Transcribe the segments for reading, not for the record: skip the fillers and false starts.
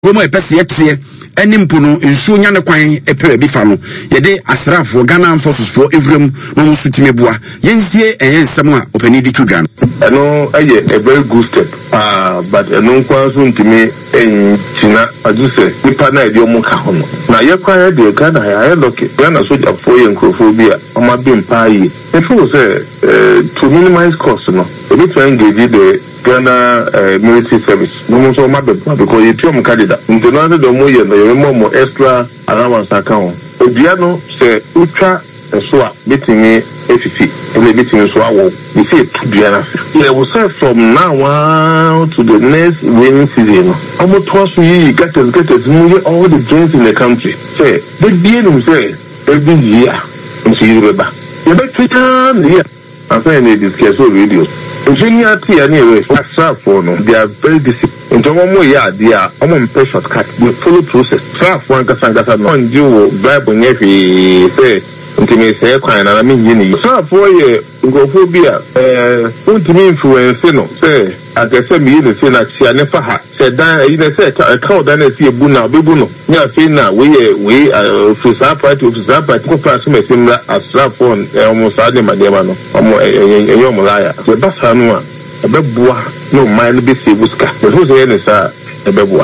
Womo epese yetie enimpo no nsuo nya ne kwan epere bi fa no yede asrafo Ghana forces for evrem no musutime boa yensie ensem a opani di tudwan no aye a very good step but no kwan so ntime enchina aduse nipa na edi omuka ho no na ye kwan de Ghana ya loke Ghana soja for yenkrofobia oma bi mpa yi if you say to minimize cost no we try engage the Ghana military service no so ma because you tell candidate international do mo ye no ye mo extra allowance account obia no se ultra so betimi efifi ele betimi so awo we say to Ghana yeah we say from now on to the next rainy season almost twice you get move all the drains in the country say the being say every year in Silver you bet Twitter here I'm saying they discuss all videos. Engineer anyway, for no, they are very disciplined. In one way, they are pressure cut. They follow process. Trap one kasangasa no do Bible nefi say intime say kwan na me nyini. Trap for ye ngophobia untimi influence no say agese me yin say na chia ne fa ha. Say dan yin say account dan say ebu na bebu no. Nya say na we officer party ko pass me simla asrap for almost ade madema no. Eyo mulaya se basa no a ebeboa no man be se buska so say ne sa ebeboa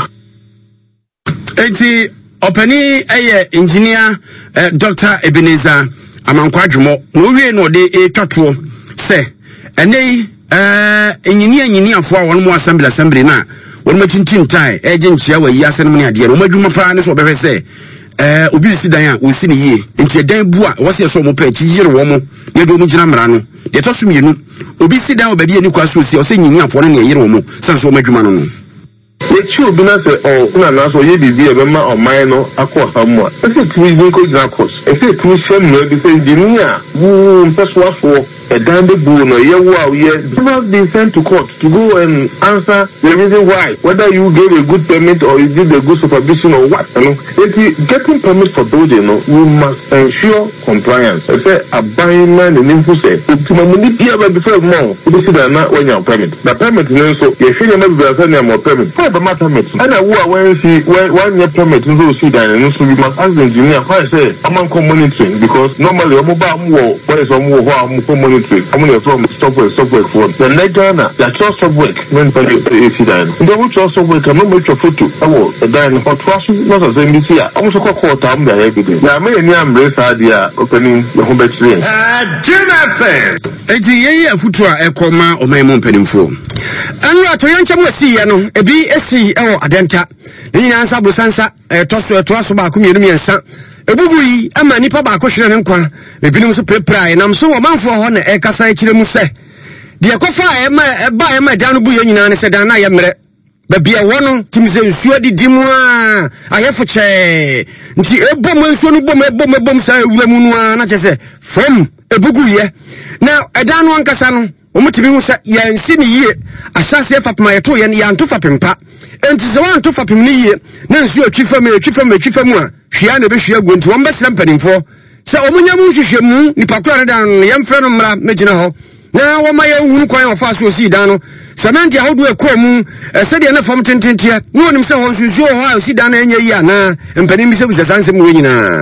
enti opani eye engineer Dr. Ebenezer Amankwadwemo no wie no de etwato se enei engineer afo a won mo assembly na won matintin tai eje nchia wa yi asem ne ade no madwuma fa ne so obehwe se obi si dan a osi ne yie enti dan bu a wo se so mo pa chi yire wo mo ne do mu gina mra no de to so mienu obi si dan obabi ani kwa so si o se nyini afo ne yire wo mo san so madwuma no ye chi obi na se na so ye bibi e be ma oman no akọ hamu a e se tumi go ko gina course e se tumi shem no bi se engineer wo mpeso afo a damn big bull, never been sent to court to go and answer the reason why, whether you gave a good permit or you did a good supervision or what. Getting permit for building, you must ensure compliance. I say a buying man in info say, before more, you see that not when you're permit. The permit is so you should never be sending more permit. Why the matter permit? And I when see when your permit is so see that and so we must ask the engineer why I say I'm on monitoring because normally I'm about more where is more monitoring. I'm going to stop work for the later the trust of work when you see that the trust of work I'm not make your photo I will then for trust not as NBC I'm also call time there every day there are many embrace idea opening the home battery ye futua ekoma omemon pedimfo anu atoyancha mo si ye no ebi esi ewo adenta ni na ansa busansa toso ba ko mienu miensa ebugu yi ama nipa ba ko hwere ne nkwa ebinom so prepare nam so wo manfo ho na ekasa ekire mu se de ekofa ema dan bu ye nyina ne se dan na ye mere ba bia wono timze nsuo didimu a ayefo che nti ebom nsuo no bom sa ewura mu no na che se from ebugu ye na edan no ankasa no omutimi hu sa yansi ne yie asase efapema yeto ye ya ntofa pempa enti se wan ntofa pem ne yie na nsuo atwifam a hwia na be hwia go nti won besra mpanimfo se omunyam hwehwemu nipa kura ne dan yemfre no mra megina ho na wo ma ye hunu kwan ofa so si dan no sementi ahodo ekomu se de na fam tententia no onim se ho nsuo ho si dan na enya yi ana mpanim bi se busasansem we nyina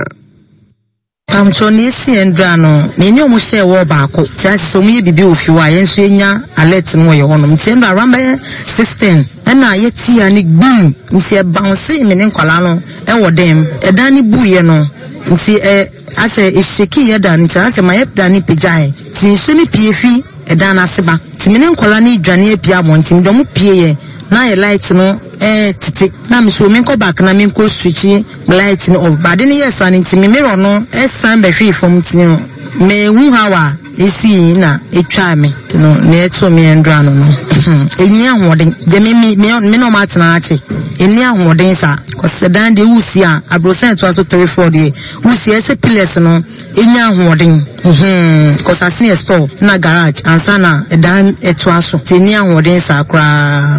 Amchoni si endra no me ni omo share wo baako ti asese omo ye bibi ofiwa ye nso enya alert no ye honom ti endra ramba 16 na ye ti ani gbum nti e bounce me ne nkwala no e wo dem e dan ni bu ye no nti ase e sheki ye dan nti ase ma ye dan ni pejai ti nso ni piefi e dan aseba ti me ne nkwala ni dwane apia mo nti ndo mo pie ye na ye light no titi na me so me ko back na me ko switch light no off bad ni yes and nti me mirror no san be hwe from ti no me hu hawa esi na etwa me no na eto me ndra no eni ahoden de me no matena ache eni ahoden sa ko sedan de wusi a abrosen to aso 34 de wusi ese pillars no eni ahoden ko sasine store na garage ansa na edan eto aso eni ahoden sa kra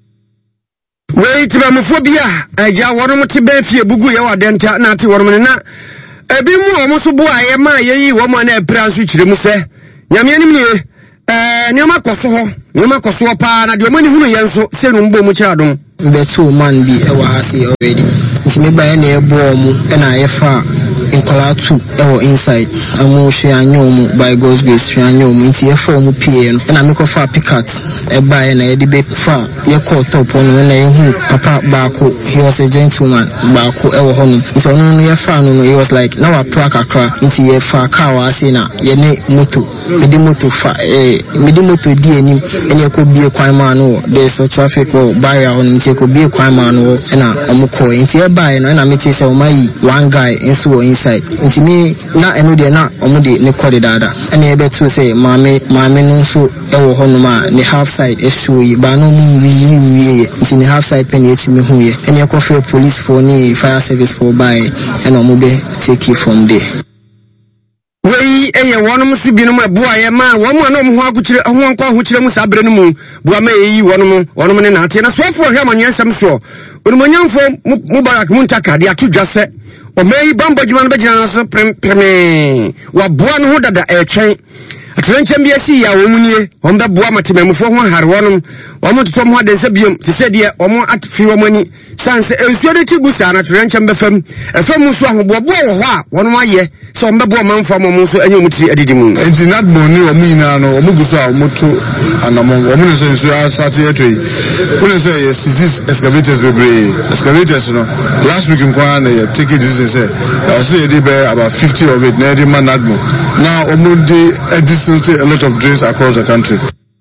wait mamofobia aja wonom te ba fie bugu ye wadenta na te wonom na ebi mu omo so bo aye ma ye yi wo mo na epra so kire mu se nyame anim ni ma koso ho pa na de o mani hunu ye nso se no mbo mu kira dom beto man bi e wa ha say already nti me ba na e bo mu e na ye fa nkola tu e inside amu hwe anyomu by God's grace hwe anyomu nti ye fa mu pie no e na me ko fa picat e ba na ye de be fa ye ko top on na ye hu papa baako he was a gentleman baako e wo hono nti ono no ye fa no he was like na wa pra kakra nti ye fa car wa say na ye ne moto me di moto fa me di moto di enim ene ko bie kwan ma no there's a traffic barrier on nti ko bie kwan ma no na omko nti e ba no na me ti say o mai one guy nso inside nti me na eno de na omude ne kode dada ene e beto say maame no nso e wo hono ma ne half side e show yi ba no mu wi nti ne half side pen yeti me hu ye ene ko for police for ni fire service for by ene omube take it from there. Wei eye wonom so binom aboa ye ma wo mo na mo ho akukire ho anko ho kire mu sa brenu mu boa ma eyi wonom ne na ate na sofo hwe amanyensam so onumonyamfo mu barak mu ntaka de atudwase o mei bamba djuma no begina so preme wa boa no ho dada e twen atrencham bia si ya wo munie o mbe boa matemamfo ho hare wonom o mo totom ho de se biom se se de o mo atfi wo mani sanse ensuo de tigusa na atrencham befam efam so ahoboa boa wo ho a wonom aye so mbe boa manfo mo so enye mutiri adidi mu enti not money o mu ina no o mu guso a mo to anamon o mu no so asate etoi when say yes this excavators excavators no last week in Kwana you take it this say I say dey be about 50 of it na dey man admo now o mu dey a lot of drains across the country.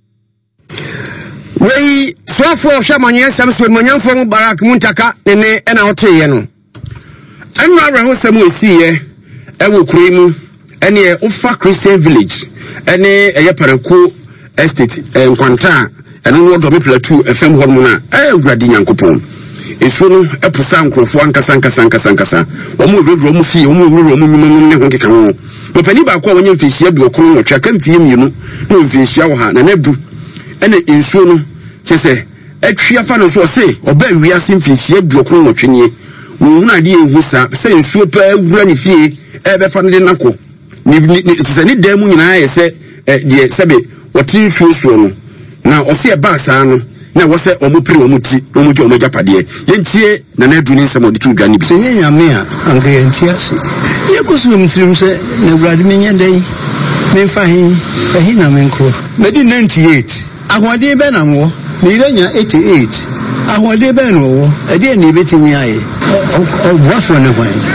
Wei swafo shamanye samso manyamfo mu barak muntaka ne na hoteye no anwa ho samu esiye ewo kuremu ene ufa Christian village ene eye Paraku estate nkwanta ene wo do me plateau fm ho mu na awurade nyankopon esu no epusa nkrofo ankasa wo mu rodro mu fie wo mu wuro mu nyum ne ho keka ho opani ba kwa wonye mfihia bi okoro no twa kan fie mienu no mfihia wo ha na nadu ene ensu no chese atwia fa no so se oba wiase mfihia bi okoro no twenie wo na de ehu sa se ensu pa awura ni fie ebe fa no de nako ni chese ni da mu nyina ye se de sebe wotin suosuo no na o se ba sa no na wo se omupiri omuti omujo omujapade yentie na na duni nsem odi tudwa ni bi se nyame a anka yentie ase ye kusum tirim se na wurade menye dai memfa hin na menko medi 98 ahwade be na mo mirenya 88 ahwade be no wo ade na betimi aye obwafo ne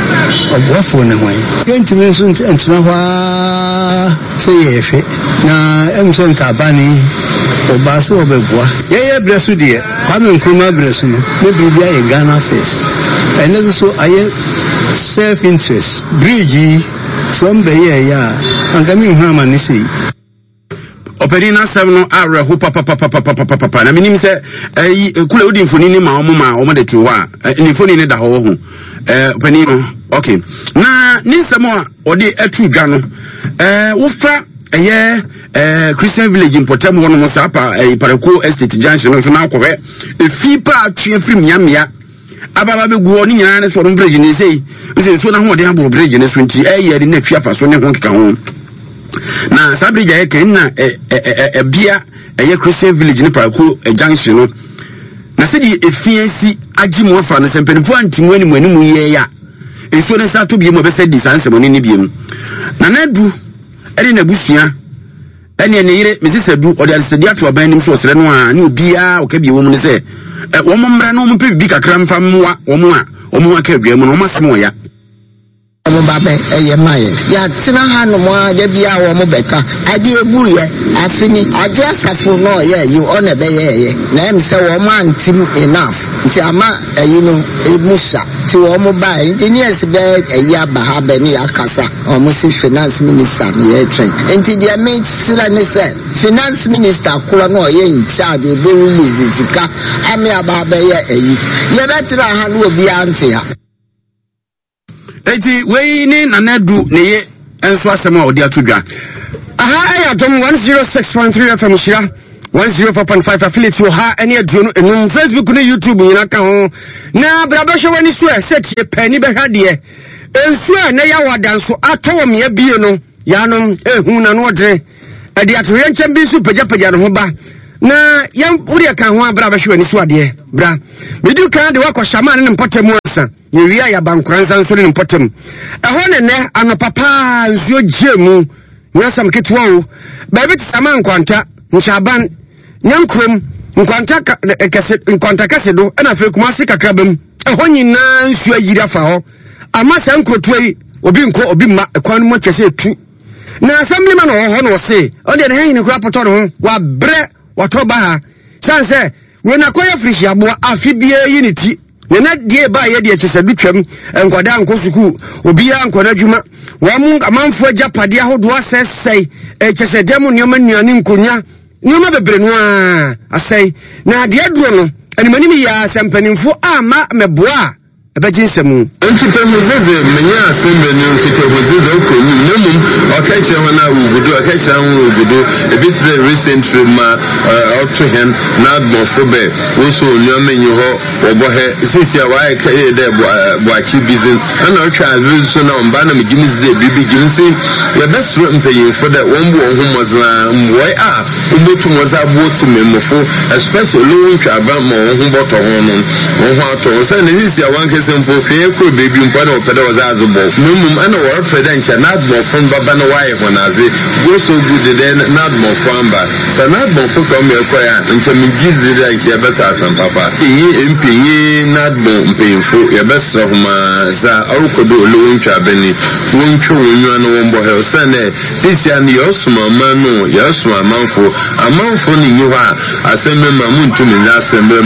hwan yentimi nso ntina hwa se yefe na emso nka bani obaso obebua ye bresu de kwame nkruma bresu no me bibia ye Ghana first and so aye self interest bridge from the year angami hu amani sei operina semno are ho papa na minim se kula odi mfoni ni ma omo de tuwa ni mfoni ni da ho openino okay na ni semo a odi atu dwa no wo fra Christian village in Potem wono mo sapa Paraku estate junction so na akwohe efi pa atwe firi miamia ababa begu oni nyina ne so no bridge ni sei so na ho de abo bridge ne so nti yeri na twa fa so ne ho keka ho na sabridge aye ken na bia Christian village ni Paraku junction no na se di efiensi agimo afa no sempenfo antimu ani mu ani mu ye ya enso ne sa to bie mo be se di sanse mo ni bie mu na nadu eri na busua eni ne yire mesisa du odi asedi ato aban nim so sere no a ne obia okabie wo mu ne se wo mo mra no mo pe bi kakra mfa mwa wo mo aka dua mu no masem wo ya omo babe eye maye ya tina ha no mo ade bia wo mo beka ade ebu ye afini ade asafo no ye you on ebe ye na em se wo mo antim enough nti ama eyi no emusa ti wo mo ba engineers be eyi aba ha be ni akasa o mo si finance minister ni e twen nti dia me sira ne se finance minister kula no ye in charge obi release zika ami aba be ye eyi ye betra ha no obi ante ha eti wei ni nanadu ne ye enso asema odi atudwa aha ya dom 106.3 FM shira 104.5 affiliate wo ha ene aduonu enum Facebook ne YouTube nyina ka ho na brabahwe wani so esetie pani be hade ensu na ya wadanso atowo me bie no ya no ehu na no odre ade atoye ncham bi so pagya no ho ba na yam uri ka ho abra ba hwe ni so ade bra medu kan de wakọ shaman ne mpotemu ansa ye wi aya bankransa nso ne mpotemu eho ne anopapa nsuo giemu nyasam ketwa o ba bi tsama nkwanta nchaban nyankrom nkwanta kase do na fe kuma se kakra bam eho nyina nsuo yiri afa ho ama sa nkrotoi obi nko obi ma kwan mo twese tu na assemblyman ho no se o de ne hin ko apoto no wa bre watoba ha sanse we na koya frishi abo afibie unity ne na die ba ye de kyese dutwam enkwada nko suku obi ya nkwada dwuma wa mu amanfo agapade ahodo asesei kyese dem nyoma nuane nkonya nyoma bebre no asei na de aduro no animani mi ya sempanimfo ama meboa ebajinsemu Nkita muzeze menya asembeni nkita muzeze okoni nemum okache wana ugudu akache anu ugudu a bit recently ma option na bofobe woso nyomenyo ho obohe sisia wa ekaye de boachi bizin ana otwa azu na mba na miginis de bibi ginsi ya best mpayin for that one bo homozna mboy a umotu moza boti memofo especially lo ntwa ba mo ho boto ho no ho ato se ne sisia wan kesempo hwe baby mpana opeda wazazo bo mumum ana war president not more from baba no why honaze go so good then not more from ba so not more from ya nche migizi da nke beta asan papa yi mpinyi not more mpinfo ya besa homa za arukodo lo ntwa beni wontwo wonwa no wombo he sane sisi an yosuma manu yosuma amanfo ni nyiwa asembe mamuntu minza asembe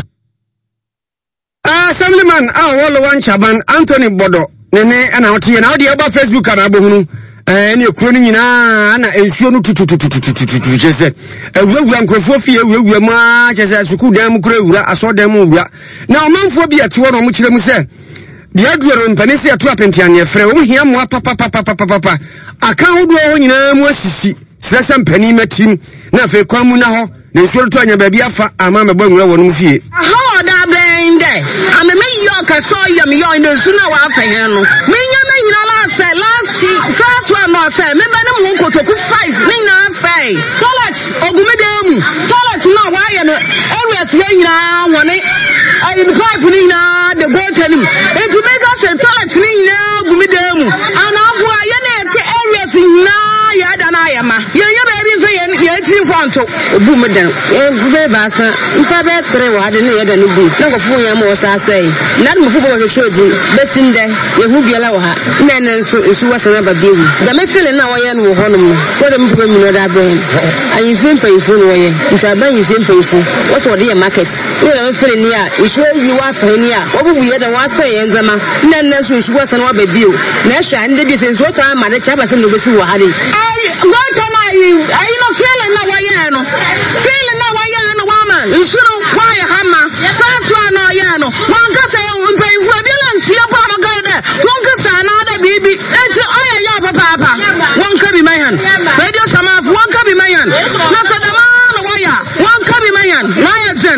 Assemblyman wolo wan chaban Anthony Bodo nene ana otie na odi aba Facebook ana abohunu ne ekuro ni nyina na ensuo no tutututututu jese ewuwa nkrofo fie ewuwa ma jese suku dan mu kura ewura aso dan mu ewura na omanfo bi ate wono mu kire mu se de aduoro mpanisi ato apentiane efre wo hia mo papa aka hodo ho nyina mu asisi sresa mpani matim na fe kwamu na ho na ensuo to anya ba bi afa ama mebo nwura wono mu fie da blende ame me yoka so yam yo ndo suna wa afa he no me nya me nyina la say first one no say me bana mu kotoku 5 me na fai toilet ogumedem toilet na wa ye no area se nyina woni ayi pipe ni na de go tell him if you make us a toilet ni na ogumedem ana afu aye na ete area se na ya da na ya ma ye baby fe ye ti fonto obu medan e be ba san ifa be 3 wa de ne ye da ni bu na ko fu ya mo sa sai na mu fu bo hwe shoji besinde ye hu biela wa ha na na nsu wasana ba bewu da me fele na wa ye no ho no ko de mu fu mi no da ben ayi fem pa ifu no ye nta ba yi fem pa ifu wo so de ye market ye da me fele ni a isu yi wa fa ni a obu ye da wa sai ye nzama na na nsu wasana wa ba biu na hwa nde bi senso to ama de cha ba se no besi wa ha de ai go to na ai no fele na wa ye no fele na wa ye no wa ma nsu no wa ye ha ma first one no ye no wan ka say mpay fu bi lan si pa ma ga de wan ka sa na da bibi eti oya ya papa wan ka bi mayan radio sama fu wan ka bi mayan na so da ma no wa ya wan ka bi mayan na ya zen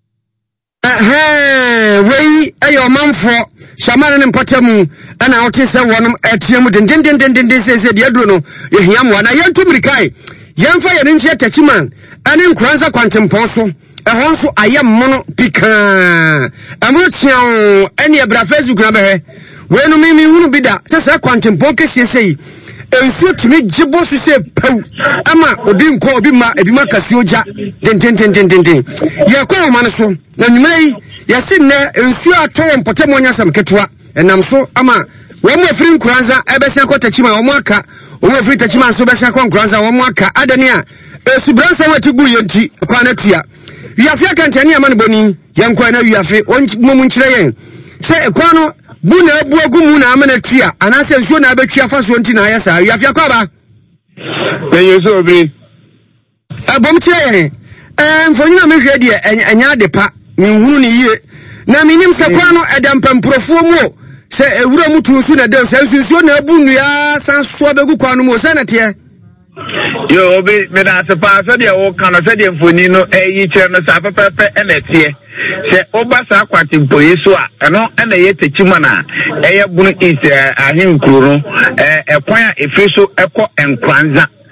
wei ayo manfo shamana ne mpotemu ana otise wonum etiemu den se de aduro no yehiam wana yentumrikai yemfa ye ne nche tachiman ane nkranza kwantempon so ehon so ayem mono pika amro chiao ene ebra Facebook na be wenu mimi hunu bida se kwantempon kesesei ensuo timi jibo so se pau ama obi nko obi ma ebi ma kasioja den ye kwa ma so na nwumai ye se ne ensuo ato mpotemo nya sam ketua enam so ama we mo afiri nkranza ebesia ko tachima wo mo aka wo mo afiri tachima so besia ko nkranza wo mo aka adani a esubransa wati gu yenti kwa na tua wiafia kantani amane boni yankwa na wiafe mo nkyire yen se ekwa no bu na ebu agumu na amane tua anase nsuo na abetwa fa so nti na ayesa wiafia kwa ba yeso obi abom kyire yen mfonyina mehwe de enya de pa nhuru ni yie na minim se kwa no edampamprofo mu se ewura mutu nsu na dem se nsuo na abu nua san so begu kwa no mo se na tie yo obi me da se pa so de wo kan so de mfoni no yi kire no sa pepepe na tie se oba sa kwati mpoyi so a eno na ye techima na eye bunu is ahinkuru ekwan a efi so ekọ enkwanza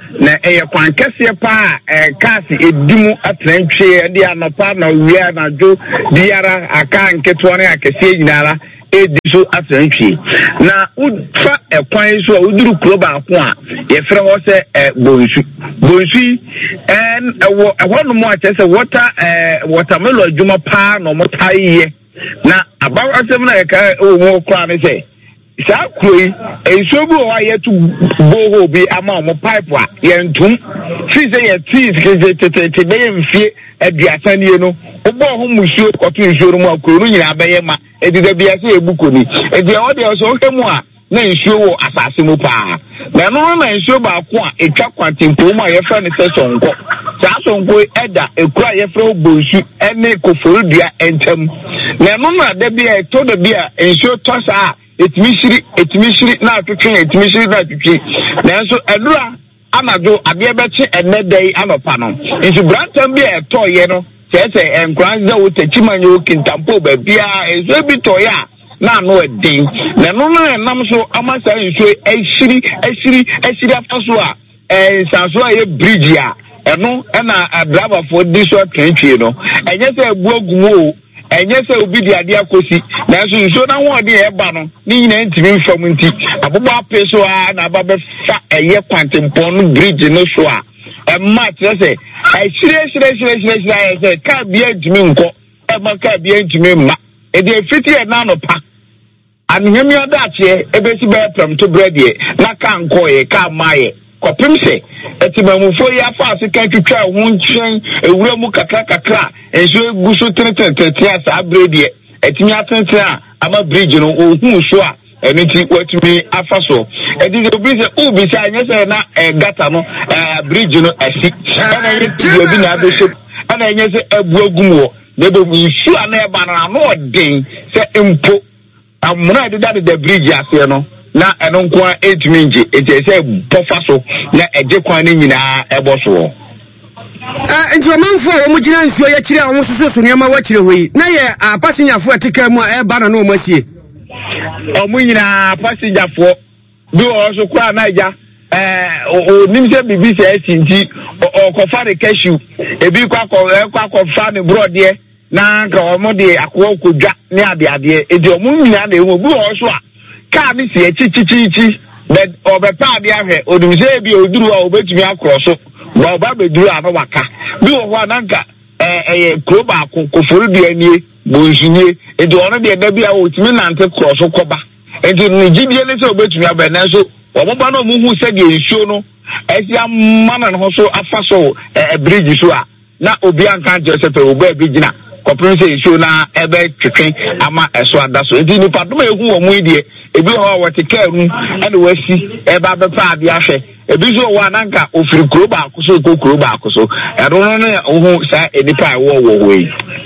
na kwan kese pa kasi edimu atrantwe de anopa na wia na jo biara aka nketo ne akese nyinara ediso atrantwe na ufa kwan so uduru kroba ko a ye frɛ ho se bonsu ɛhɔ mo akyɛ sɛ watermelon adwuma pa no mo taiye na abawa asɛm na yɛka wo kra ne sɛ saa kroi enso bi o ayetu boho bi ama mo pipe a yentum fi se ye tete be mfie aduasa nie no obo ho musuo koto nsuo mu akro no nyina abeye ma edida bia se ebuko ni edi o de so hemu a na nsuo wo asase mu pa na no na nsuo ba ko a etwa kwantempo mu a ye fa ne se sonko saa sonko eda ekura ye fra obonsu ene koforudua entam na no na da bia to da bia nsuo tosa etimishiri na atwetwe nanso adura anado abia beche enedai anopa no nso brantam bia etoye no sese enkranza wo tachimanyo kintampo ba bia enso bi toya na no edin na no na nam so amasa nso ehiri afaso a sanso aye bridge a eno na driver for this one country no enye se abuagumo enye se obi di ade akosi nanso nso na ho de eba no ni nyina ntimi mfam nti abobo apeso a na aba be fa eye kwantempo no bridge no so a emma trese shire se ka bia ntimi nko eba ka bia ntimi mma e de fiti e na no pa anhemi adache ebesi be pram to bread ye na ka nko ye ka maye kopim se etimamufo ya fa asika twitwa ho nchen ewura mu kakra enso eguso tete asa bread ye etimi atente a ama bridge no ohun so a eniti watumi afaso edi obi se ubi se anyese na gata no bridge no asi ana ye obi na abesho ana anyese abuagum wo na be nsu ana eba na no odin se empo amuna de bridge ase no na eno nko etumi nje etese bofa so na eje kwan ni nyina ebo so nti omanfo o mugina nsuo ya kire a wo soso nneema wa kire hoyi na ye passenger atika mu a eba na no masie o mu nyina passenger fo bi o so kwa na ja o nimse bibi se asinti o kofa de cashew ebi kwa fa ne brode na nka o mo de akwa kodwa ne ade edi o mu nyina na ewo bi o so a ka bi se chichichi but obepa ade ahwe odumse bi oduru a obetumi akroso wa ba beduru ano waka bi wo ho ananka kroba koforu de anie bonsunie edi ono de da bia wo timi nante kroso koba edi ni gidie ne se obetumi abena so wo ba no mu hu se de nsuo no esia mana no so afaso bridge so a na obi anka je se pe oba bridge na koprinse nsuo na ebe twetwe ama eso adaso edi ni padoma ehu wo mu die ebi ho wote karu ene wasi eba bepa ade ahwe ebi so wo ananka ofiri kroba akoso kroba akoso erono ne ohu sa enipa wo we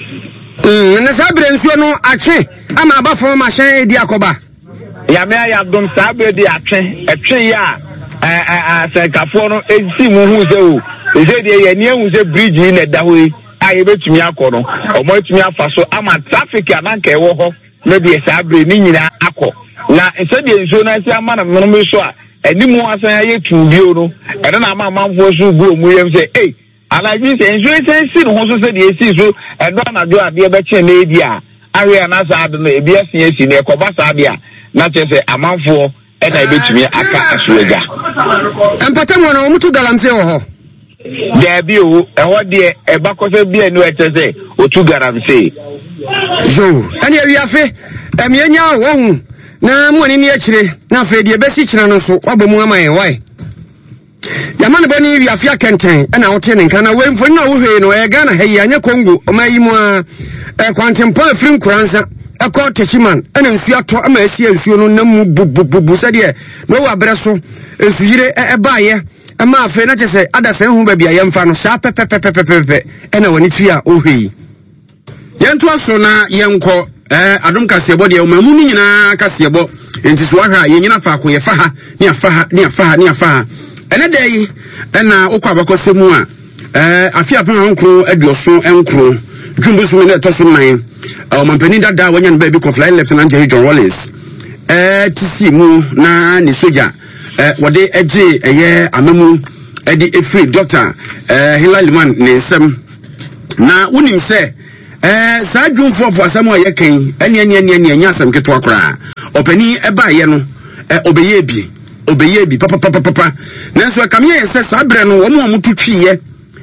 na sabre nsuo no atwe ama abafo ma hyen di akoba ya me ya dom sabre di atwe ya sekafo no esi mu hu se o ese de ye ni hu se bridge na da ho aye betumi akọ no omo etumi afaso ama traffic ananka ewo ho na de sabre ni nyina akọ na ese de nsuo na ese ama na no so a animu asan aye tubio no ene na ama manfo so bu omu yem se alaji se nsuo sensi no so se de esi so edo na do ade be che na edi a awe na sa ade no ebi esi na ekoba sa ade a na che se amanfo e na ebetumi aka asuega empatamo na omutu galamse wo ho Debi o eho de eba kose bia no etese otu garamse yo ani awiafe emienya wo hu na mo ni akire na fe de besi kire no so obomu amaye why yamane bani wiafe akenten na wote ne nka na we mfoni na wo hwe no e Ghana hayi anya Congo omayimu a kwantempo afrim kuransa ekọ techiman ana nsu ato ama asi nsuo no namu bububu sade no wa brɛ so nsu yire ebaaye ama afa na kyese adasan hu ba bia yemfa no sha pepepepepepe ena woni tua ohwe yentu aso na yenko adom kasebo de omamu ni nyina kasebo enti so ahwa yenyina fa ko yefa ha ni afa ha ene dai ena okwa abakosemu a afia pa hankro aduoso enkro dwumbu so na toso man mampani dada wanya no ba bi ko fly lieutenant Jerry John Wallace tisi mu na ni soja wode eje eye amamu edi efri Dr. Hilal Man ne nsem na wonim se saa dwumfo fo asem a yekan ene asem keto akora opani eba ye no obeye bi papa nanso kamye se saa bre no wo mo tutwiye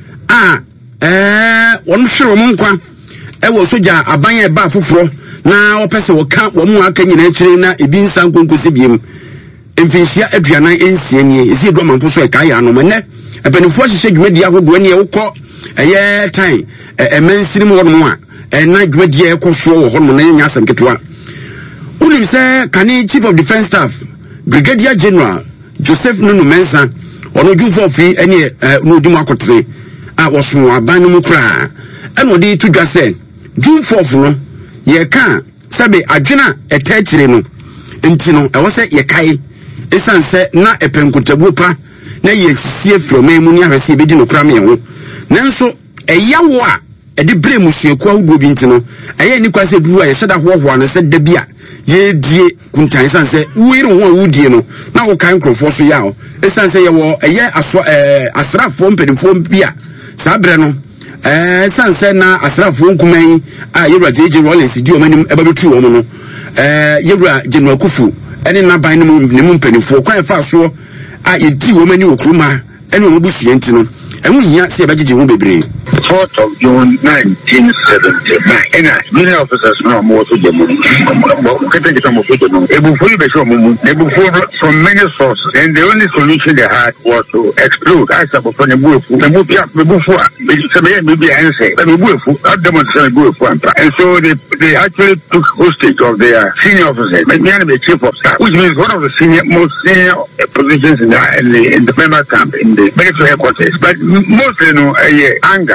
won hwere mo nkwa wo soja aban eba foforo na opese wo ka wo mo aka nyina akire na ebi nsan konkosi biem mfinsia aduanan ensie nie esi edu amanfo so eka ya no mene ebenifo hyehyɛ dwumadi ahodo ne wokɔ ɛyɛ tan ɛmansiri mu wɔn a na dwumadi ɛkɔ so wɔ hɔ no na nya asɛm ketewa unim sɛ kane chief of defense staff brigadier general Joseph Nunu Mensa ɔno dwufo fi ɛne no dum akotre a wɔso aban no mu kra ɛna ɔde to dwa sɛ dwufo fo no yɛ ka sɛbe adwena ɛtɛkyire no enti no ɛwɔ sɛ yɛ kae esan sɛ na epenkotabu pa na yɛ sie froma mu ni ahwese bedi no kra me ho nanso ɛyawo a ɛde bre musuaku ahodo bi ntino ɛyɛ ni kwase duru a yɛ hyɛda hoho na sɛ da bia yɛ die kuntan san sɛ wiri ho a wudie no na wo kan krofo so yawo esan sɛ yɛ wɔ ɛyɛ asrafo mpedifo bia saa bre no san sɛ na asrafo nkuman a yɛwura JJ Rollins di omanim ɛbabetu wo no yɛwura General Kufu ɛne na ban no mu mpedifo kwan fa so a yɛdi wo mani okruma ɛne wo busuye ntino ɛhu hia sɛ yɛbɛgyegye ho bebree 4th of June 1979 ena many officers no more to the moon from many sources, and the only solution they had was to explode as a maybe answer and so they actually took hostage of their senior officers, the chief of staff, which means one of the most senior positions in the member camp in the military headquarters, but mostly anger.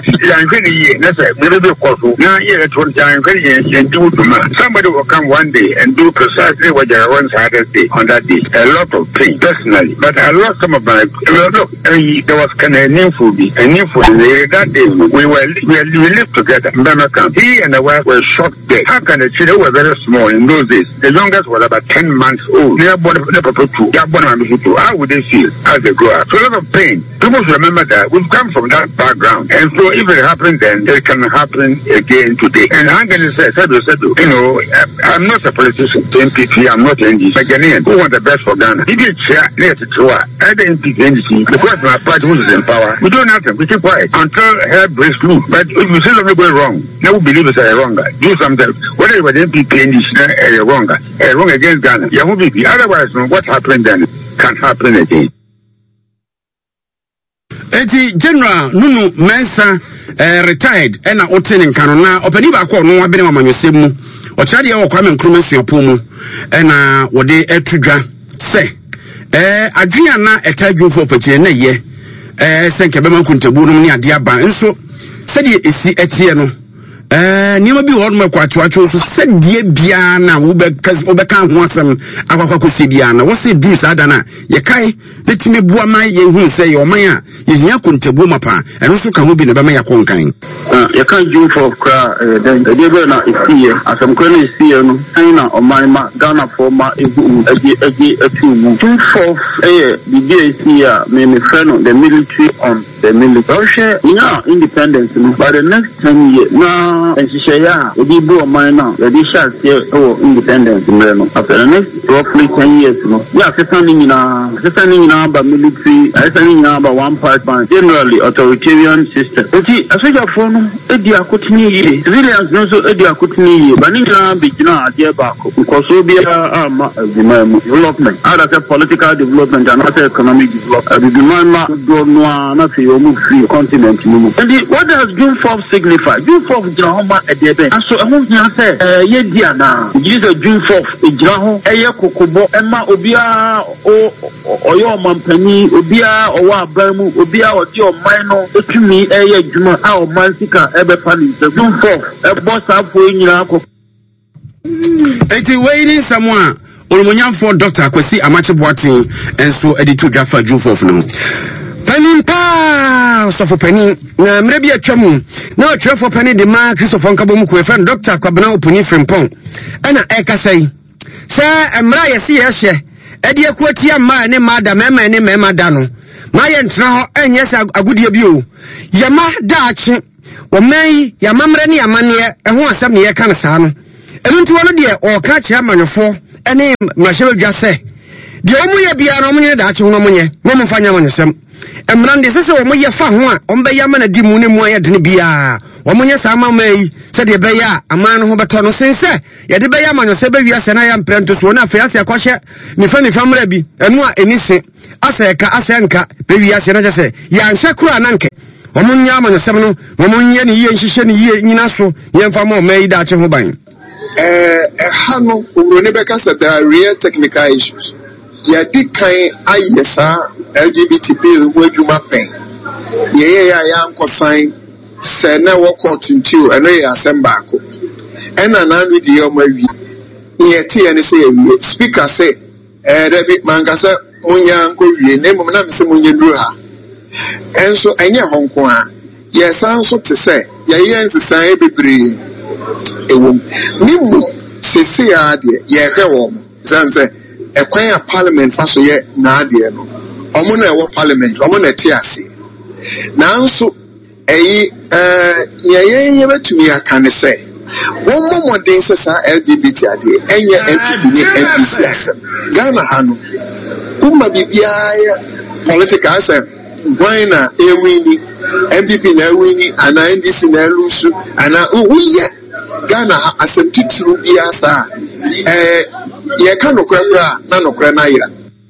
Somebody will come one day and do precisely what they once had on that day. A lot of pain, personally. But I lost some of my look. There was kind of a new food that day. We lived together in Burma camp. He and the wife were shot dead. How can the children were very small in those days? The youngest was about 10 months old. How would they feel as they grow up? So a lot of pain. People should remember that we've come from that background, and so if it happened then, it can happen again today. And I'm going to say, I'm not a politician, NPP, I'm not NDC, but Ghanaian, who want the best for Ghana? If you chair near to Chua, either NPP, NDC, because my party who is in power, we do nothing, we keep quiet until hell breaks loose. But if you see something going wrong, now we believe it's a wrong guy. Do something, whether it was NPP, NDC, wrong against Ghana. Otherwise, what happened then can happen again. Eti General Nunu Mensa retired ena otene nkano na opani ba ko no abene mamanyosem mu ochade ye Kwame Nkrumah suapo mu ena wode etudwa se adwea na etadwufo fakire na ye senke be mankuntabu no ne ade aba nso se de esi etie no niema bi ho no kwatwacho so se de bia na wo be kan ho asem akwakwa se bia na wo se du sa da na ye kai letime bua man ye hu se ye oman a ye hia kuntabu mapa eno so ka ho bi na be ma yakonkan ye kan ju for kra den de be na isie asem kra na isie no na oman ma Ghana for ma ehu atu mu 24 the isie me friend the military on the military independence by the next 10 years na and she say we do a minor the shall say independence after the next roughly 10 years standing in a military standing in a one part generally authoritarian system okay as we are from edia kotini civilians no so edia kotini but ninja bigina ade back because so be development other political development and other economic development the man do no na say o move free continent no and what does June 4th signify? June 4th Homa edebe aso ehun hia se ye dia na use June 4th ejira ho eye kokobo ema obia oyo mampani obia owa abamu obia odi oman no etumi eye adwuma a oman sika ebe fani June 4th ebo safo nyina akọ eti waiting someone olumonyamfo Dr. Akwesi Amache Boatin enso editu dwafa June 4th no Penny pa so for penny na mrebi atwamu na otwe for penny de ma Christopher Nkabom ku efan Dr. Kwabena Opuni Frimpong ana ekasai se emra yesi yehye edi ekuatia ma ne mada mema ne mema da no ma ye ntena ho enye se agudie bi o yema daachi o mai yamamre ne yamane ho asem ne ye kan saa no enu nti wono de o ka kire amanyofo ene mrahye dwase de omu ye bia no munye daachi ho no munye mo mfanya amanyosem emrande sese wo moye fa ho a ombe yama na di mu ne mu aye de ne bia wo munye saa mamai se de be ya aman ho beto no sense ye de be ya amanyose be wiase na ya mprento so na afa ase akwahye nifa mra bi enu a enise aseka asenka be wiase na jese ya nhwe kura nanke omunya amanyosem no omunye ne ye nhihye ne ye nyina so ye mfa ma omai daachi ho ban hano urone beka said there are real technical issues. Ya di kan ayesa LGBT bill wadwuma pen. Ye ya nkosan se na wo court ntiu eno ye assemble ako. Ena na anu di yo mawi. Ye tie ne se ye speaker say David Mangasa munya nko wie na mum na mse munya duru ha. Enso enye honko a ye san so te se ye ensesan ebebre ewom nimu sisi ade ye hwe zam say ekwan a parliament faso ye na ade no omo na ewo parliament omo na ti ase nanso eyi ye betumi aka ne say won momodin sesa LGBT ade enye MPP ni MPC asem Ghana hanu umma bibia political asem why na ewini MPP na ewini ana NDC na elusu ana uye Ghana asem titru bia sa ye ka nokra na nokra na yira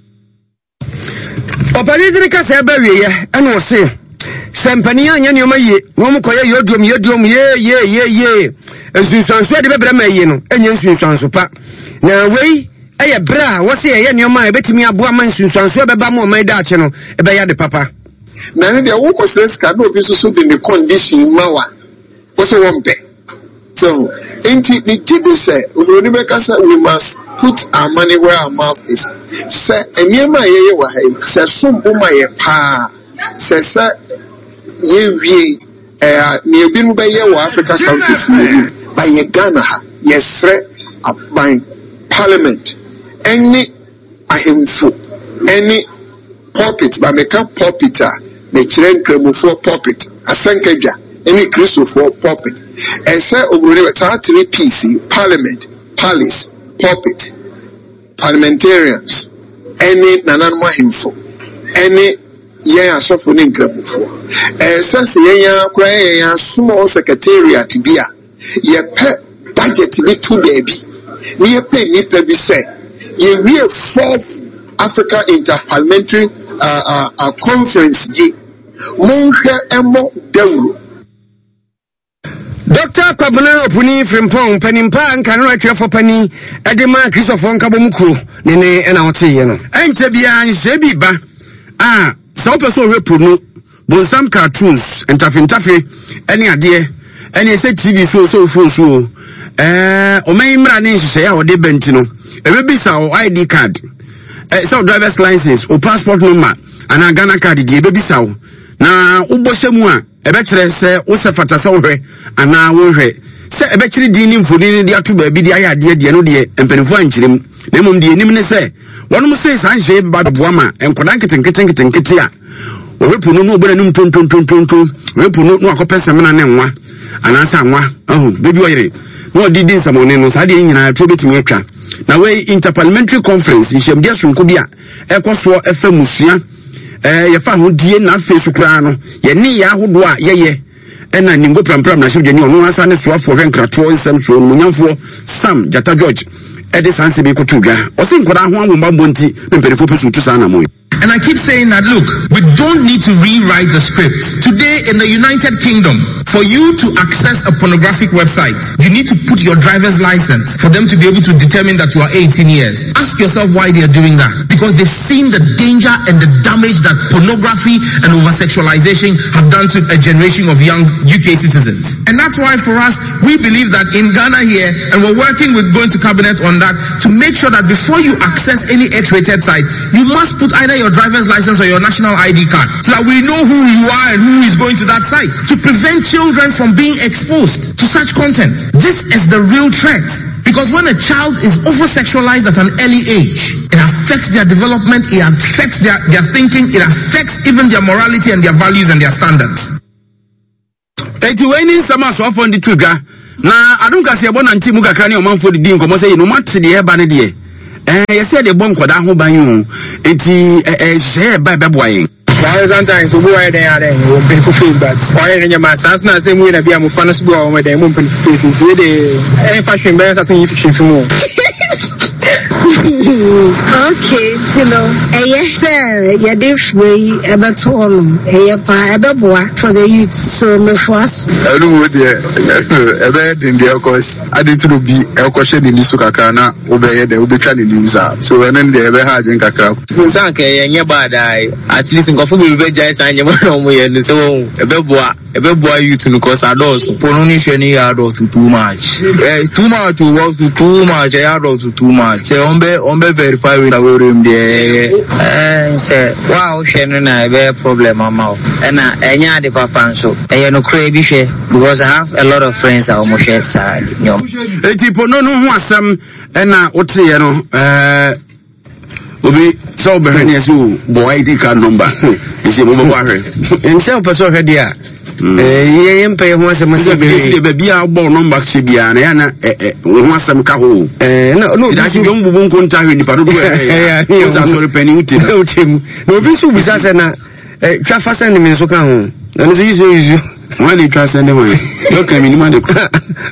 opanidiri ka se bawie ye eno se sempani anya ne omaye no mkoye yodom ye ensunsanso de bebre maye no enye ensunsanso pa na wei eye bra wo se ye ne oma ebetimi aboa man ensunsanso beba ma omai daache no ebe ya de papa na ne de wo ko ska no bi so de the condition mawa wo se wo mpe so inti the TV say we must put our money where our mouth is. Say eniema ye wa hai say sumbu ma ye pa say ye wi ni ebinu be ye wa Africa countries by ye Ghana ha yes by parliament any ahemfo any pulpit ba meka pulpita me kire nkramufo pulpit asankadwa any Christopher pulpit and say over 3 PC parliament palace pulpit parliamentarians any nananwa himfo any yen asofo ni nkramufo say yen kura yen small secretariat bia ye pe budget bi to baby ni ye pe ni pe bi say ye we 4th Africa Interparliamentary conference ye monhwe emo dawuro Dr. Kwabena Opuni Frimpong Penimpa and Canora for Penny Edema Christopher Kabomuku Nene and I'll say you know. And Sebia and Sebiba some person repunu some cartoons and taffy any idea any say TV so Omaimra say our de bentino a baby ID card so driver's license or passport number and a Ghana card the baby saw na uboshamua ebekere se usefata se wohwe ana wohwe se ebekere di ni mfoni di ato ba bi di ayade de no de empenifo ankyirem na mum de enim ne se wonom se sanhye ba boama enkodan ketenkete a ohepu no obere num tontontontonton ohepu no akopesem na ne nwa ana sa nwa bebi oyere no di din samone no sa de nyina to betumi atwa na we interparliamentary conference nhemdia sonko bia ekoso efa musua ye fa ho die na face kura no ye ni ya hodo a ye ena ningo prampram na hwede ni ono asa ne soafo hwenkrato nsem so munyamfo Sam Jata George ede sanse be kotuga o se nkora ho awomba bonti ne perifo pesu tu sana moy. And I keep saying that, look, we don't need to rewrite the script. Today in the United Kingdom, for you to access a pornographic website, you need to put your driver's license for them to be able to determine that you are 18 years. Ask yourself why they are doing that. Because they've seen the danger and the damage that pornography and over-sexualization have done to a generation of young UK citizens. And that's why for us, we believe that in Ghana here, and we're working with going to cabinet on that, to make sure that before you access any X-rated site, you must put either your driver's license or your national ID card so that we know who you are and who is going to that site to prevent children from being exposed to such content. This is the real threat. Because when a child is over-sexualized at an early age, it affects their development, it affects their thinking, it affects even their morality and their values and their standards. Na adunka se ebona nti mu kakra ne omanfo di nkomo se no mate de eba ne de yese de bon koda ho ban yu enti je ba beboa yin sometimes we are there we pay for feedback or any my sense na say we na bia mo fans go o me dey mo pay face nti de fashion ben say efficient mo. Okay, Tilo. Yeah, this way about one. For the youth, so me first. I don't know there. In the course, I didn't be a question in Nisukakana, obey the Ubican news. So when they ever had in Kakra. Sanke, and your bad eye. At least in Coffee will be just and your and so a beboa youth to cause adults. Pononition adults to too much. Too much to work to too much, adults to too much. Ombe verify with our room there. Say, wow, Shannon, I have a problem, Mama. And I the papa so. I no crazy because I have a lot of friends that almost share side. People no who some and what's you know, Obi so behind you, boy, the card number is a mobile. And some person had there. Pay once a month, baby, our ball number should be an once some caho. No, that's you won't contact in the Padu. He was also penny to him. No, this will be such a traffic and Minnesota. And you when they trust anyone, look at me, Mother Crop.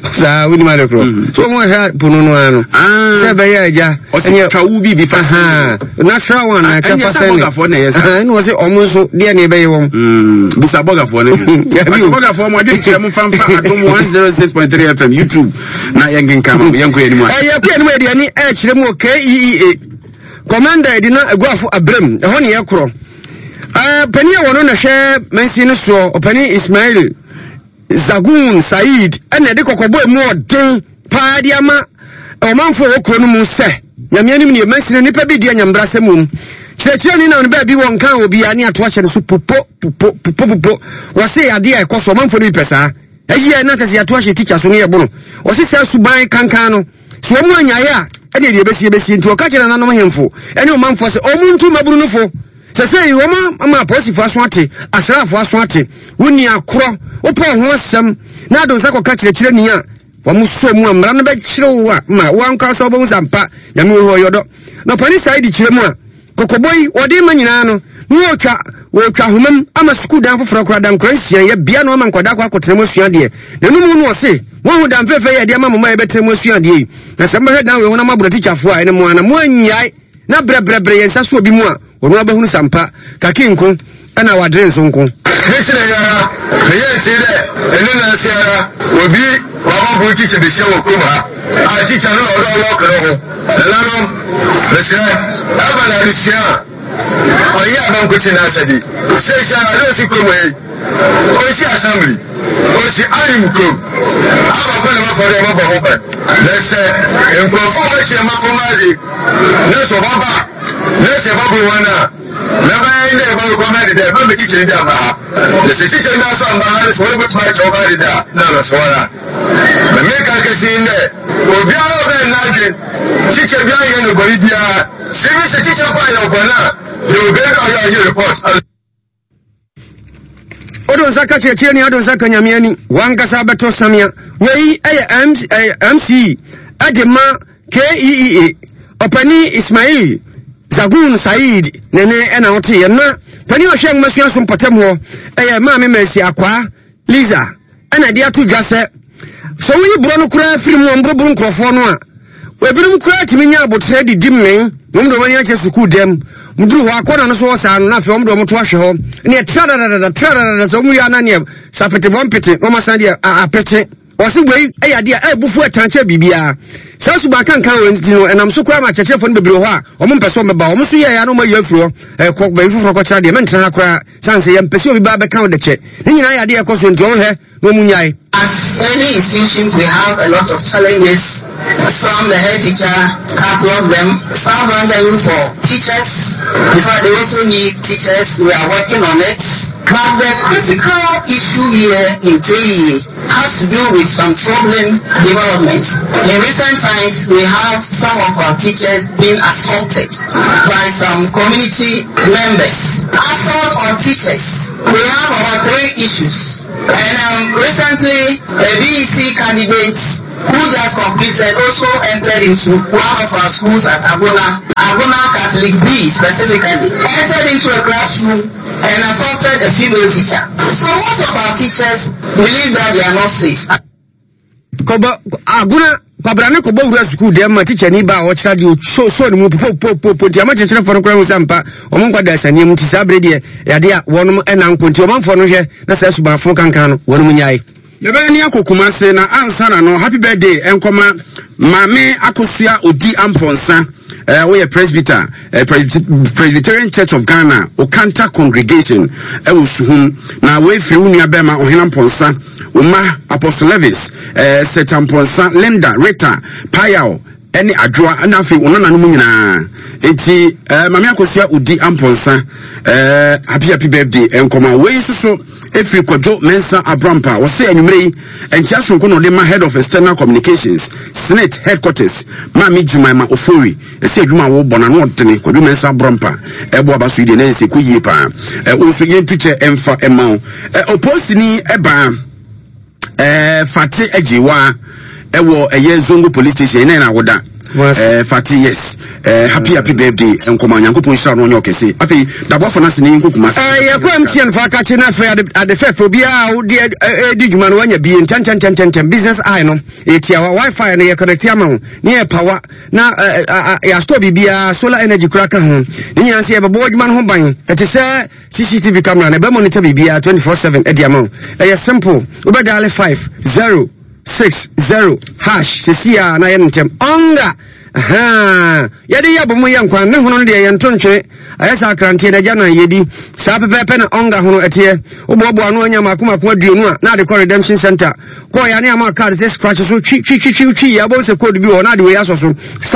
So more had Puno. Sabaya, or Taubi be fast. Natural one, I can't pass for nails. And was it almost dear neighbor? Bisaboga for them. Bisaboga for my district from 106.3 FM, YouTube. Now, young come, young anymore. I can't wait any edge, KEA. Commander did not go for a brim, a honey acro. Penny one on share Mensino so Penny Ismail Zagun Said and the Cocoboy more ding Padiama or man for Okonumu se Yamiani Messin and Nipabi and Brasemum. Churchill on baby one can will be any attraction super was say a dear cost for man for the pesa. A year not as the attraction teachers on your bono. Was it sells to buy Cancano? So one ya, and the Bessie into a catcher and another for any man for Omuntu Mabuno for. Say you ama posi for swati asra for swati woni akro opo ho asem na do sako ka kire ni a wa muso mu amra na be kire wo a ma wan ka so bo sampa ya me ho yodo na pani side kire mu a kokoboy odi ma nyina no ni otwa homam ama suku dan foforo kra dan kransia ya bia no ma nkoda kwa kotere mo sua de na nu mu no se won hu dan fefe ya de ama mama ya betere mo sua de na se mbe dan we ho na mabro teacher fo a ene mo ana mo anyai na brebre yensa so obi mu a onu abahunu sampa kakinko ana wadre nsonko Mission ya keye de enu na siara obi wa bo teacher be shewo kuma a teacher no lo kro ho la no mission abana isia oya ban ko tina sadi se sha lo si ko we o si assembly o si alimko aba ko na fore mo bo ho pa lese enko fo ba she ma ko mazi ne so baba Let's have a one. Never ever commented there, but the teacher down. The teacher down some is one with my job. No, the make I can see in there. Will be all over nothing. Teacher behind the Bolivia. Serious teacher by your banana. You will get all your report. Odo zaka checheni ado zaka nyamiani wanga sabato samia wei MC adema KEA opani Ismail Zagun Said nene ena oti na pani o hwe ngmasua so potem ho ma me mesi akwa Liza ana dia to dwase so wi bro no kura firi mu mbro nkrofo no a webirum kura timinya abotre di dimme mumdo manya che suku dem muduru ho akona no so sa no na fe mumdo moto ahwe ho ne trada so mu ya na ne sapete bompete o masande a pete o se gbe eyade a bufu atanche bibia sasu ba kan wenti no enam so kwa ma chechefo no bebre ho a o mo mpese o meba o mo so ya no ma yafuro ko ba ifufuro ko cha de mentra akora sanse ya mpese obi ba be kan de che ni nyina ya de ekoso nti o he no mu nyai As any institutions, we have a lot of challenges. Some, the head teacher catalog them. Some run them for teachers. In fact, they also need teachers. We are working on it. But the critical issue here in KE has to do with some problem development. In recent times, we have some of our teachers being assaulted by some community members. Assault on teachers. We have about 3 issues. And recently, a BEC candidate who just completed also entered into one of our schools at Agona Catholic B specifically, entered into a classroom and assaulted a female teacher. So most of our teachers believe that they are not safe. Agona Pabrane ko bawura school dem ma teacher ni ba o kira di so ni mu po ti ama chenchene fo no kra hu sampa o mo kwada sani mu ti sabre de ya de a wonom ena nkonti o manfo no hwe na sa suba fo kankan no wonom nyaaye nebe ni akokuma se na ansana no happy birthday enkoma mame akosua odi amponsa we are Presbyterian Church of Ghana Okanta congregation Suhum na we free unia bema ohina ponsa uma Apostle Levis Setan ponsa Linda Rita Payao any adroa and afi unana no nyina enti mame akosua odi amponsa happy birthday enkoma we so Efri Kojo Mensa Abrampa was say anyway and Chasun Kono Lema head of external communications Senate headquarters Mami Jimaima Ofori say Juma wo Bonano Tene Kojo Mensa Abrampa Ebo Abasu de Nancy Kuyipa also yen picture emfa emao opposini eba Fati Ejiwa ewo eye Zongo police station na woda Fati yes happy birthday enkoma nyankopon hira no nyokese afi dabo fo na sene nkokuma yakwam tien fa ka che na fa ade fefo bia wo di djuma no wanya bi enten business eye no etia wifi no ye connect ama ho ne power na ya store bia solar energy kura ka ho ni nyanse ye bebo djuma no ho ban ete se CCTV camera na be monitor bia 24/7 edi ama ho simple we dial 5060 #, na yentem onga yedi yabomu yankwa ne hono de yentontwe ayesa krante na jana yedi sa pepepe na onga hono etie obobo anu anya makuma aduonu a na de redemption center ko ya ne ama card say scratch so twi ya bo se code bi o na de we asoso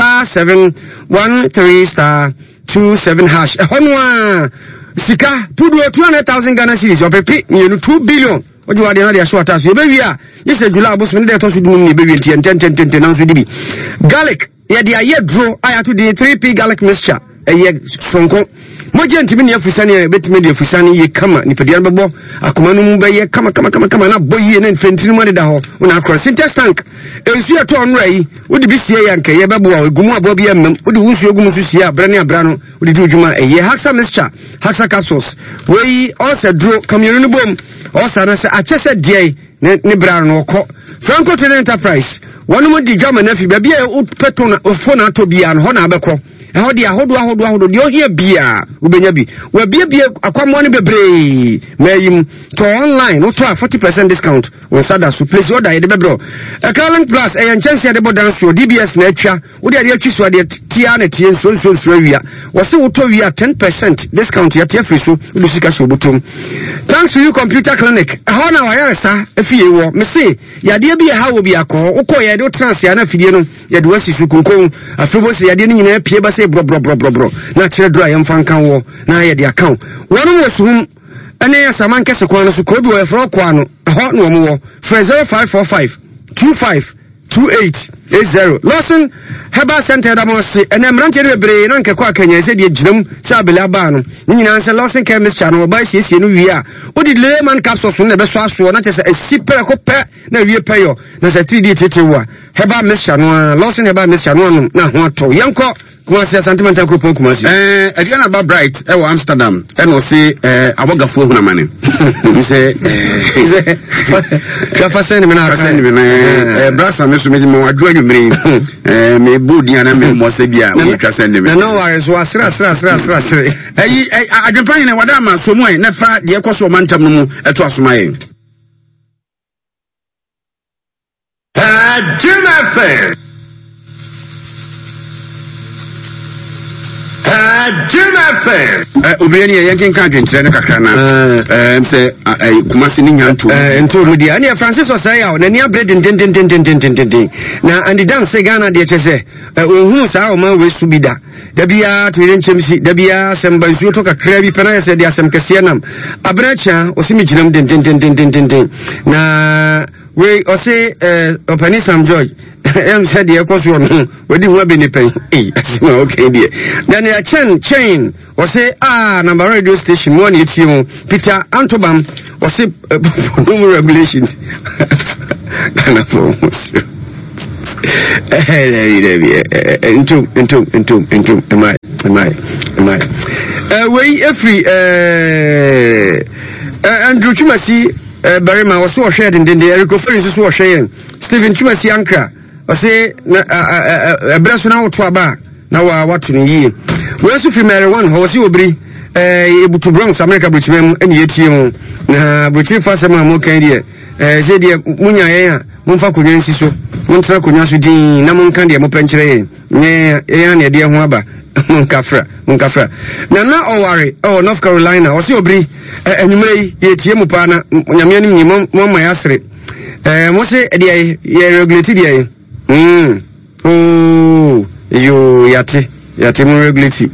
*713*27# hono a sika pudu 200,000 Ghana cedis opepe ni 2 billion ojo wade na de aso ataso be wi a yese jula aboso ne de to so dum ne be wi enten na so dibi garlic ye dia ye draw aya to the 3p garlic mixture ye sonko moje ntimi ne afusani e betime de afusani ye kama ni pedian bebo akoma no mu be ye kama na boye na mfentini mo de da ho una across syntax tank ensu eto onra yi odi bi sie yanka ye bebo a egumu abo bi amem odi wunsu egumu so sie abra ne abra no odi di odwuma ye haxa mixture haxa capsules we also draw kamyenu no bom also na se achese die ne bra no ko Franco Trade Enterprise one mo di dwama na fi ba bia o petona o fona to bia no ho na abekọ ho di ahodo di o hia bia ubenya bi wa bia akwamo ne bebre mayim to online no to 40% discount on sada so place order ye de bebro Carling Plus chance de bodan so DBS na atwa wo de atwi so de tia na tie so awia wo se wo to wia 10% discount ya tia free so wo sika so botom thanks to you computer clinic ho na wa yaresa afie wo me se ya de bia ha wo bia ko wo ko ye de trans ya na fidie no ye de wasi su kunkon afribo se ya de nyina pie ba se bro na chere dry am fan kan wo na ye de account wonu wo suhum ene ya saman kese kwa no so kodu wo efro kwa no ho no mo wo 0545252880 Lawson Herbal Center da mo se ene mrante de bebre na nkekọ akanya se de ginam se abela ba no nyina se Lawson Chemist channel ba siesie no wi a odi lemon capsule so na be so aso na tese asipere ko pe na wi pe yo na se 3D tetewa Herbal Mist channel Lawson Herbal Mist channel na ho ato yenko kuma se sentimental group on kuma si Adriana ba bright e wa Amsterdam e no se abogafo hu na mane se ka send me na brasa me so me mo adwo anwumre me bodi ana me mo se bia we twa send me no worries so asra adwempa ne wada ma so mu en na fa de ekoso mantam no mu eto asomaye Jim FM Adwuma FM obiani yankin ka dwenkyerɛ no kakra na sɛ kumase ni nyanto ento mu dia ne Francis Osaya na ni abre den na andi dance Ghana de kyese ohunu saa o ma we subida da bia to yenchemsi da bia semba nsuo to kakra bi pena yɛ de asem kese nam abracha osimi ginam den na we ose opani Sam George em said the ekoso no we di ho abeni pen asima okay there then ya chain o say number radio station one yetimo Peter Antobam o say no regulations kana for entum am I we every Andrew Chumasi Barima was so shared in the Eric Ferris so shared Stephen Chumasi Ankra I say a brasuna to aba na what to ye we also from one ho si obri able to Bronx America Bridgman and yetimo na Bridgman fast ma mo kan dia say dia munya ya monfa konyansi so montra konyanso din na monka dia mo penkyere ye ne ya na dia ho aba monkafra na oware North Carolina o si obri enumere yetie mu pa na nyame anim ni mo ma yasre mo se dia ye regulate dia yo yate mo regulate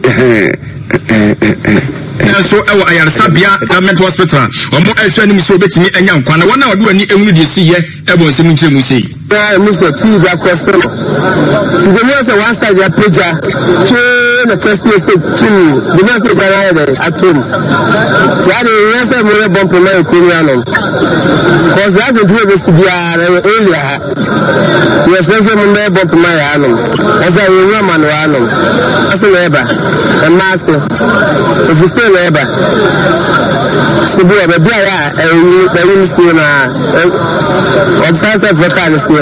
so ewo ayarsabia government hospital omo ehwe anim so betimi anya nkwa na wona wadu ani ehunu de si ye ebo nsem nkyere mu sei Mr. T da question to the next one side ya preacher na question so kin the next guy there atom ya the next more bump na Korean cause that's the way this be area yes next more bump na ya no as I remember no ano as neighbor the master if you say neighbor so be a be ya the na observe the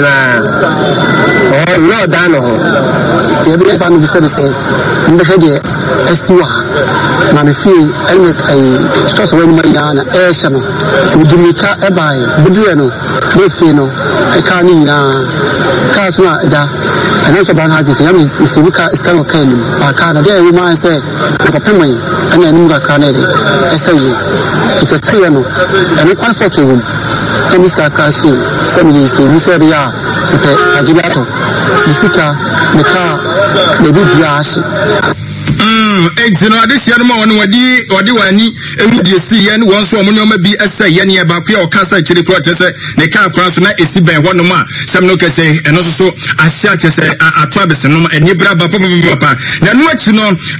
no dano you be able to say in the head estua na me fi any so when my yana esano udumika ebai budueno me fi no e ka ni na ka so da ana so ban ha ji ya mi sibuka iskano kan ba ka na dey ma say ko pemai ana ni ga ka na dey esayi it's a sayano and it also to him and Mr. Kashi family so we say ya okay agibato bisika meka le bibiashi no adisia no ma won wadi wani ewudie si ye no won so omo nyoma bi esa ye ne ba kwa o kasa kire kro chese ne ka akra so na esi ben ho no ma sam no kese eno so ahia chese atwa bese no ma enye bra ba papa na no achi no